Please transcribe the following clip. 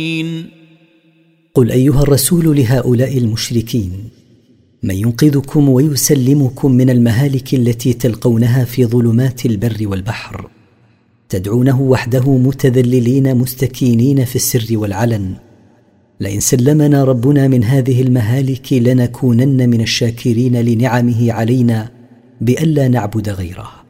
قل أيها الرسول لهؤلاء المشركين: من ينقذكم ويسلمكم من المهالك التي تلقونها في ظلمات البر والبحر، تدعونه وحده متذللين مستكينين في السر والعلن. لئن سلمنا ربنا من هذه المهالك لنكونن من الشاكرين لنعمه علينا بألا نعبد غيره.